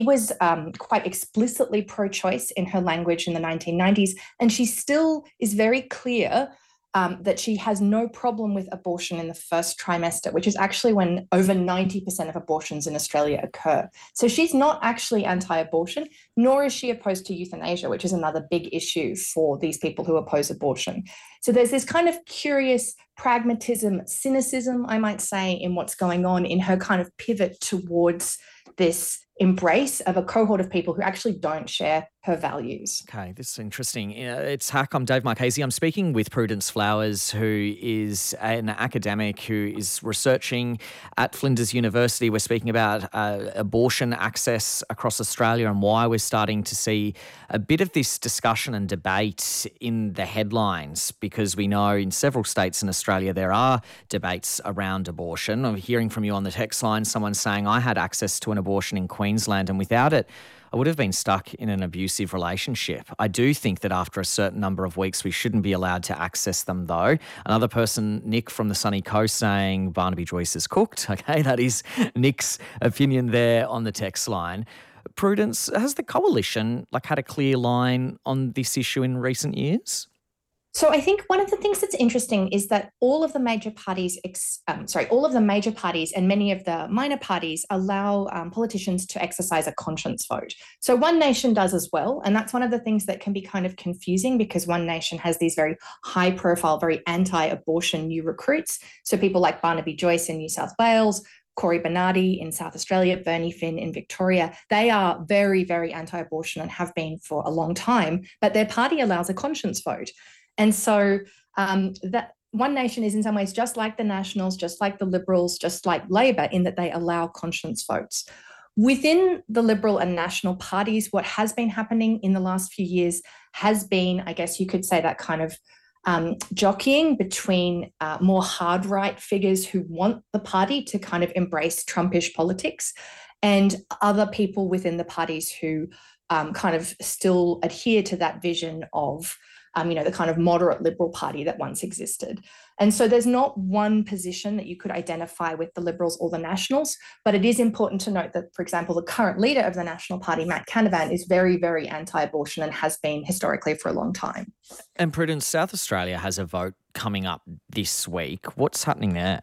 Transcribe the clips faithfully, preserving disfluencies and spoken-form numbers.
was um, quite explicitly pro-choice in her language in the nineteen nineties, and she still is very clear um, that she has no problem with abortion in the first trimester, which is actually when over ninety percent of abortions in Australia occur. So she's not actually anti-abortion, nor is she opposed to euthanasia, which is another big issue for these people who oppose abortion. So there's this kind of curious pragmatism, cynicism, I might say, in what's going on in her kind of pivot towards this embrace of a cohort of people who actually don't share her values. Okay, this is interesting. It's Hack. I'm Dave Marchese. I'm speaking with Prudence Flowers, who is an academic who is researching at Flinders University. We're speaking about uh, abortion access across Australia and why we're starting to see a bit of this discussion and debate in the headlines, because we know in several states in Australia there are debates around abortion. I'm hearing from you on the text line, someone saying, I had access to an abortion in Queensland and without it, I would have been stuck in an abusive relationship. I do think that after a certain number of weeks, we shouldn't be allowed to access them, though. Another person, Nick from the Sunny Coast, saying Barnaby Joyce is cooked. Okay, that is Nick's opinion there on the text line. Prudence, has the coalition like had a clear line on this issue in recent years? So I think one of the things that's interesting is that all of the major parties, um, sorry, all of the major parties and many of the minor parties allow um, politicians to exercise a conscience vote. So One Nation does as well. And that's one of the things that can be kind of confusing, because One Nation has these very high profile, very anti-abortion new recruits. So people like Barnaby Joyce in New South Wales, Cory Bernardi in South Australia, Bernie Finn in Victoria, they are very, very anti-abortion and have been for a long time, but their party allows a conscience vote. And so um, that One Nation is in some ways just like the Nationals, just like the Liberals, just like Labor, in that they allow conscience votes. Within the Liberal and National parties, what has been happening in the last few years has been, I guess you could say, that kind of um, jockeying between uh, more hard right figures who want the party to kind of embrace Trumpish politics, and other people within the parties who um, kind of still adhere to that vision of Um, you know, the kind of moderate Liberal Party that once existed. And so there's not one position that you could identify with the Liberals or the Nationals, but it is important to note that, for example, the current leader of the National Party, Matt Canavan, is very, very anti-abortion and has been historically for a long time. And Prudence, South Australia has a vote coming up this week. What's happening there?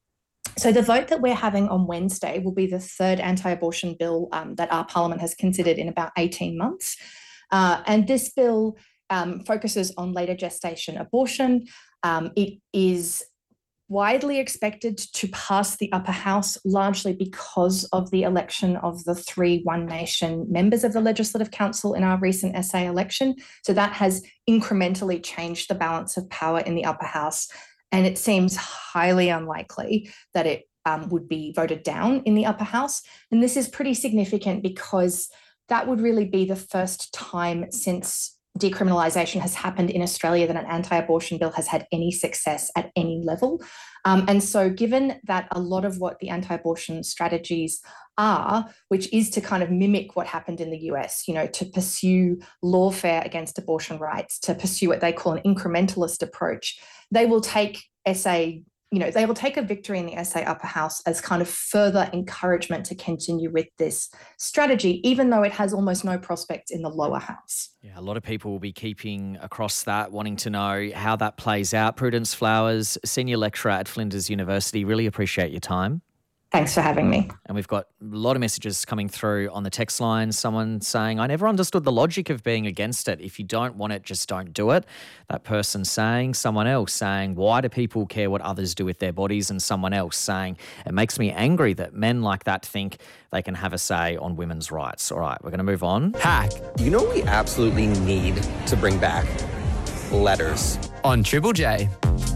So the vote that we're having on Wednesday will be the third anti-abortion bill um, that our Parliament has considered in about eighteen months. Uh, and this bill Um, focuses on later gestation abortion. Um, it is widely expected to pass the upper house, largely because of the election of the three One Nation members of the Legislative Council in our recent S A election. So that has incrementally changed the balance of power in the upper house. And it seems highly unlikely that it um, would be voted down in the upper house. And this is pretty significant because that would really be the first time since decriminalisation has happened in Australia that an anti-abortion bill has had any success at any level. Um, and so given that a lot of what the anti-abortion strategies are, which is to kind of mimic what happened in the U S, you know, to pursue lawfare against abortion rights, to pursue what they call an incrementalist approach, they will take S A You know, they will take a victory in the S A upper house as kind of further encouragement to continue with this strategy, even though it has almost no prospects in the lower house. Yeah, a lot of people will be keeping across that, wanting to know how that plays out. Prudence Flowers, Senior Lecturer at Flinders University, really appreciate your time. Thanks for having me. And we've got a lot of messages coming through on the text line. Someone saying, I never understood the logic of being against it. If you don't want it, just don't do it. That person saying, someone else saying, why do people care what others do with their bodies? And someone else saying, it makes me angry that men like that think they can have a say on women's rights. All right, we're going to move on. Hack. You know what we absolutely need to bring back? Letters. On Triple J.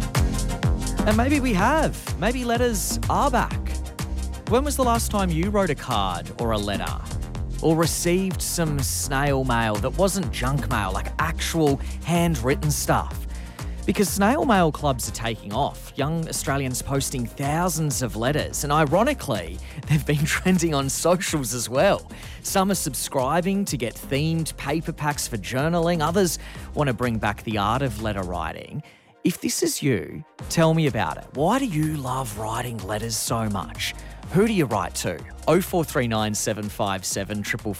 And maybe we have. Maybe letters are back. When was the last time you wrote a card or a letter or received some snail mail that wasn't junk mail, like actual handwritten stuff? Because snail mail clubs are taking off, young Australians posting thousands of letters, and ironically, they've been trending on socials as well. Some are subscribing to get themed paper packs for journaling, others want to bring back the art of letter writing. If this is you, tell me about it. Why do you love writing letters so much? Who do you write to? oh four three nine, seven five seven, five five